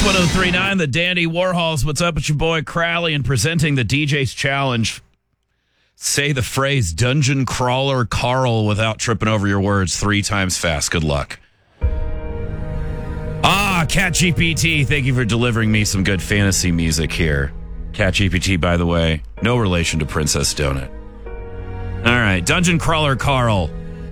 X1039, the Dandy Warhols. What's up? It's your boy Crowley, and presenting the DJ's Challenge. Say the phrase Dungeon Crawler Carl without tripping over your words 3 times fast. Good luck. CatGPT, thank you for delivering me some good fantasy music here. CatGPT, by the way, no relation to Princess Donut. All right, Dungeon Crawler Carl.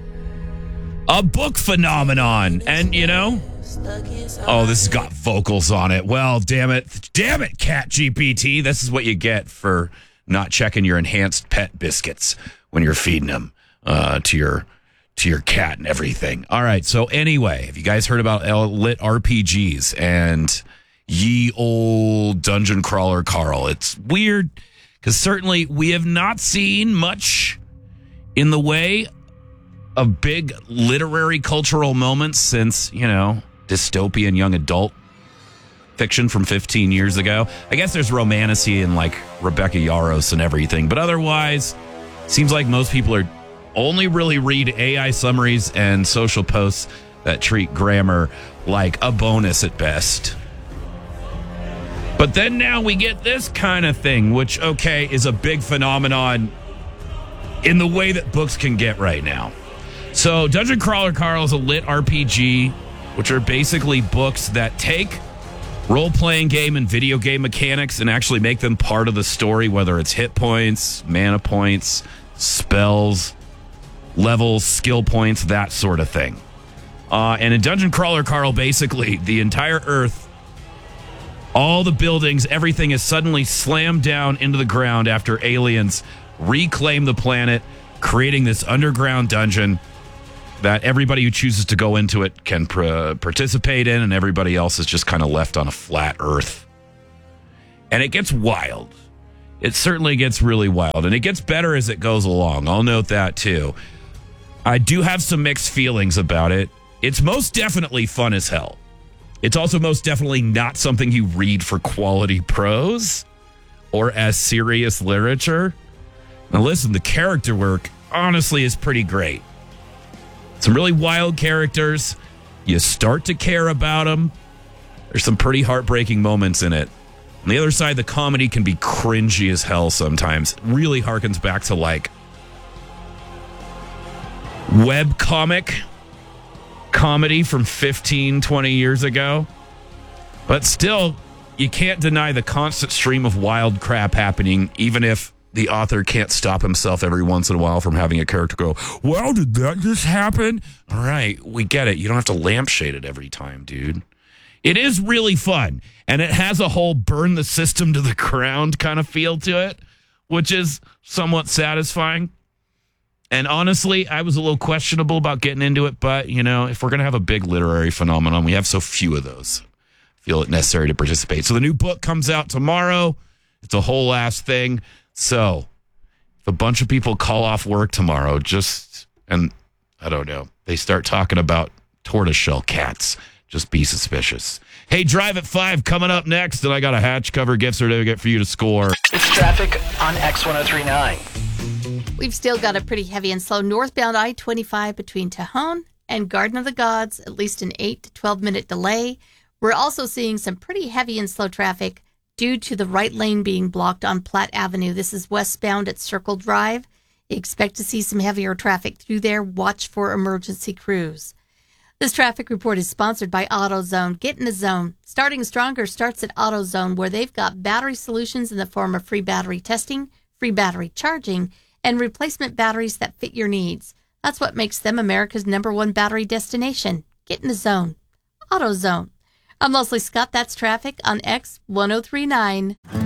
A book phenomenon. And, you know, this has got vocals on it. Well, damn it, CatGPT. This is what you get for not checking your enhanced pet biscuits when you're feeding them to your cat and everything. All right, so anyway, have you guys heard about lit RPGs and ye old Dungeon Crawler Carl? It's weird because certainly we have not seen much in the way of big literary cultural moments since, dystopian young adult fiction from 15 years ago. I guess there's romantasy and like Rebecca Yarros and everything, but otherwise, seems like most people are only really read AI summaries and social posts that treat grammar like a bonus at best. But then now we get this kind of thing, which, is a big phenomenon in the way that books can get right now. So Dungeon Crawler Carl is a lit RPG, which are basically books that take role-playing game and video game mechanics and actually make them part of the story, whether it's hit points, mana points, spells, levels, skill points, that sort of thing. And in Dungeon Crawler Carl, basically, the entire Earth, all the buildings, everything is suddenly slammed down into the ground after aliens reclaim the planet, creating this underground dungeon that everybody who chooses to go into it can participate in, and everybody else is just kind of left on a flat Earth. And it gets wild. It certainly gets really wild, and it gets better as it goes along. I'll note that, too. I do have some mixed feelings about it. It's most definitely fun as hell. It's also most definitely not something you read for quality prose or as serious literature. Now, listen, the character work, honestly, is pretty great. Some really wild characters. You start to care about them. There's some pretty heartbreaking moments in it. On the other side, the comedy can be cringy as hell sometimes. It really harkens back to, like, webcomic comedy from 15, 20 years ago. But still, you can't deny the constant stream of wild crap happening, even if the author can't stop himself every once in a while from having a character go, well, did that just happen? All right, we get it. You don't have to lampshade it every time, dude. It is really fun, and it has a whole burn the system to the ground kind of feel to it, which is somewhat satisfying. And honestly, I was a little questionable about getting into it, but, if we're going to have a big literary phenomenon, we have so few of those. I feel it necessary to participate. So the new book comes out tomorrow. It's a whole ass thing. So if a bunch of people call off work tomorrow, and I don't know, they start talking about tortoiseshell cats, just be suspicious. Hey, Drive at 5 coming up next, and I got a hatch cover gift certificate for you to score. It's traffic on X1039. We've still got a pretty heavy and slow northbound I-25 between Tejon and Garden of the Gods, at least an 8 to 12-minute delay. We're also seeing some pretty heavy and slow traffic due to the right lane being blocked on Platte Avenue. This is westbound at Circle Drive. You expect to see some heavier traffic through there. Watch for emergency crews. This traffic report is sponsored by AutoZone. Get in the zone. Starting Stronger starts at AutoZone, where they've got battery solutions in the form of free battery testing, free battery charging, and replacement batteries that fit your needs. That's what makes them America's #1 battery destination. Get in the zone. AutoZone. I'm Leslie Scott. That's traffic on X1039.